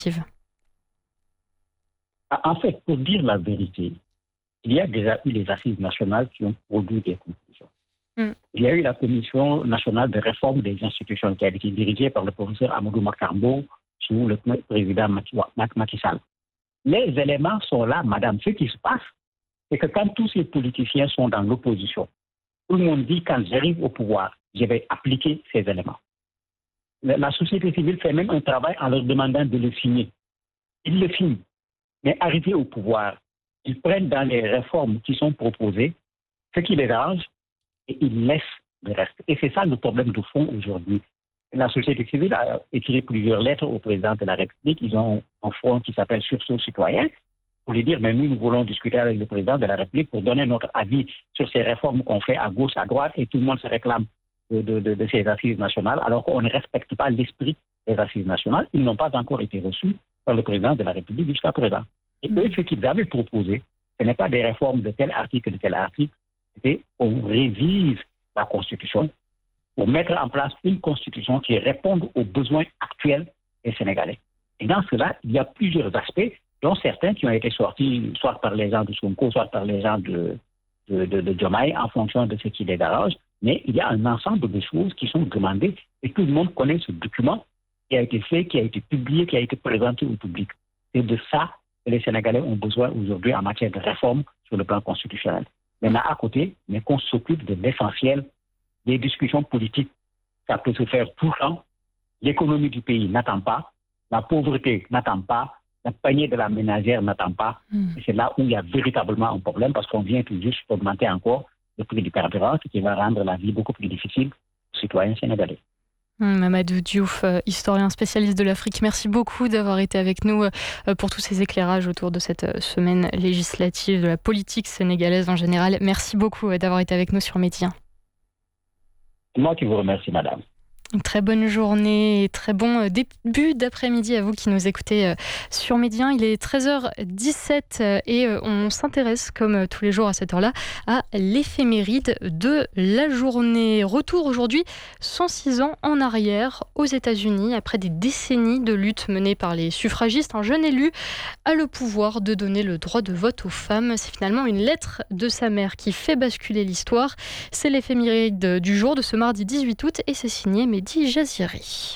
En fait, pour dire la vérité, il y a déjà eu les assises nationales qui ont produit des conclusions. Il y a eu la Commission nationale de réforme des institutions qui a été dirigée par le professeur Amadou Makambo sous le président Macky Sall. Les éléments sont là, madame. Ce qui se passe, c'est que quand tous ces politiciens sont dans l'opposition, tout le monde dit quand j'arrive au pouvoir, je vais appliquer ces éléments. La société civile fait même un travail en leur demandant de le signer. Ils le signent. Mais arrivés au pouvoir, ils prennent dans les réformes qui sont proposées ce qui les arrange et ils laissent le reste. Et c'est ça le problème de fond aujourd'hui. La société civile a écrit plusieurs lettres au président de la République. Ils ont un front qui s'appelle Sursaut citoyen pour lui dire, mais nous voulons discuter avec le président de la République pour donner notre avis sur ces réformes qu'on fait à gauche, à droite, et tout le monde se réclame de ces assises nationales, alors qu'on ne respecte pas l'esprit des assises nationales. Ils n'ont pas encore été reçus par le président de la République jusqu'à présent. Et eux, ce qu'ils avaient proposé, ce n'est pas des réformes de tel article, c'était qu'on révise la Constitution pour mettre en place une Constitution qui réponde aux besoins actuels des Sénégalais. Et dans cela, il y a plusieurs aspects, dont certains qui ont été sortis soit par les gens de Sonko, soit par les gens de Diomaye, en fonction de ce qui les arrange. Mais il y a un ensemble de choses qui sont demandées et tout le monde connaît ce document qui a été fait, qui a été publié, qui a été présenté au public. C'est de ça que les Sénégalais ont besoin aujourd'hui en matière de réforme sur le plan constitutionnel. Maintenant, à côté, mais qu'on s'occupe de l'essentiel des discussions politiques. Ça peut se faire tout le temps. L'économie du pays n'attend pas. La pauvreté n'attend pas. La panier de la ménagère n'attend pas. Et c'est là où il y a véritablement un problème parce qu'on vient tout juste augmenter encore le prix du carburant, ce qui va rendre la vie beaucoup plus difficile aux citoyens sénégalais. Mamadou Diouf, historien spécialiste de l'Afrique, merci beaucoup d'avoir été avec nous pour tous ces éclairages autour de cette semaine législative, de la politique sénégalaise en général. Merci beaucoup d'avoir été avec nous sur Média. C'est moi qui vous remercie, madame. Une très bonne journée et très bon début d'après-midi à vous qui nous écoutez sur Média. Il est 13h17 et on s'intéresse, comme tous les jours à cette heure-là, à l'éphéméride de la journée. Retour aujourd'hui, 106 ans en arrière aux États-Unis, après des décennies de lutte menée par les suffragistes. Un jeune élu a le pouvoir de donner le droit de vote aux femmes. C'est finalement une lettre de sa mère qui fait basculer l'histoire. C'est l'éphéméride du jour de ce mardi 18 août et c'est signé Mehdi Jaziri.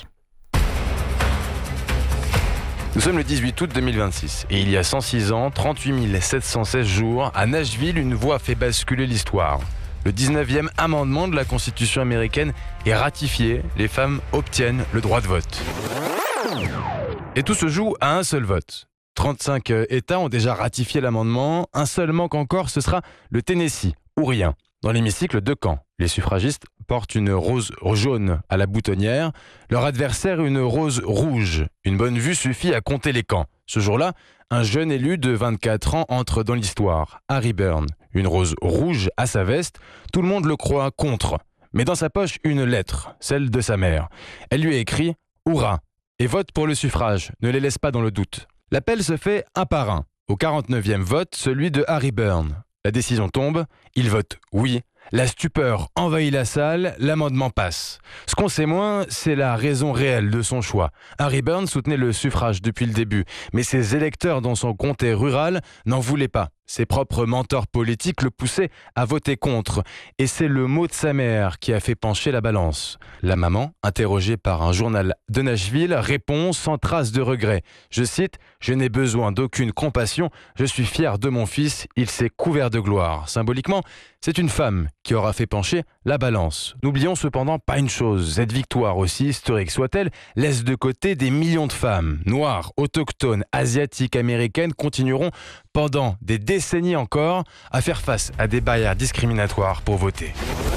Nous sommes le 18 août 2026 et il y a 106 ans, 38 716 jours, à Nashville, une voix fait basculer l'histoire. Le 19e amendement de la Constitution américaine est ratifié, les femmes obtiennent le droit de vote. Et tout se joue à un seul vote. 35 États ont déjà ratifié l'amendement, un seul manque encore, ce sera le Tennessee, ou rien. Dans l'hémicycle de Caen, les suffragistes portent une rose jaune à la boutonnière, leur adversaire une rose rouge. Une bonne vue suffit à compter les camps. Ce jour-là, un jeune élu de 24 ans entre dans l'histoire, Harry Burns. Une rose rouge à sa veste, tout le monde le croit contre. Mais dans sa poche, une lettre, celle de sa mère. Elle lui a écrit « Hourra !» et vote pour le suffrage, ne les laisse pas dans le doute. L'appel se fait un par un. Au 49e vote, celui de Harry Burns. La décision tombe, il vote oui. La stupeur envahit la salle, l'amendement passe. Ce qu'on sait moins, c'est la raison réelle de son choix. Harry Burns soutenait le suffrage depuis le début, mais ses électeurs dans son comté rural n'en voulaient pas. Ses propres mentors politiques le poussaient à voter contre. Et c'est le mot de sa mère qui a fait pencher la balance. La maman, interrogée par un journal de Nashville, répond sans trace de regret. Je cite « Je n'ai besoin d'aucune compassion, je suis fière de mon fils, il s'est couvert de gloire ». Symboliquement, c'est une femme qui aura fait pencher la balance. N'oublions cependant pas une chose, cette victoire, aussi historique soit-elle, laisse de côté des millions de femmes, noires, autochtones, asiatiques, américaines, continueront pendant des décennies encore à faire face à des barrières discriminatoires pour voter.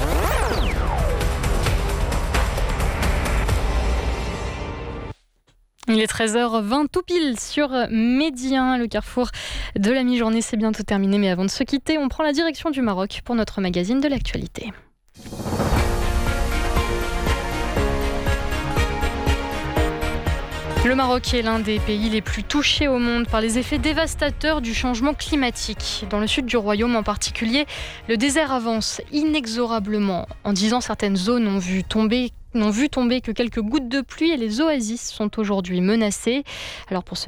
Il est 13h20 tout pile sur Média, le carrefour de la mi-journée. C'est bientôt terminé, mais avant de se quitter, on prend la direction du Maroc pour notre magazine de l'actualité. Le Maroc est l'un des pays les plus touchés au monde par les effets dévastateurs du changement climatique. Dans le sud du royaume en particulier, le désert avance inexorablement. En 10 ans, certaines zones n'ont vu tomber que quelques gouttes de pluie et les oasis sont aujourd'hui menacées. Alors pour ce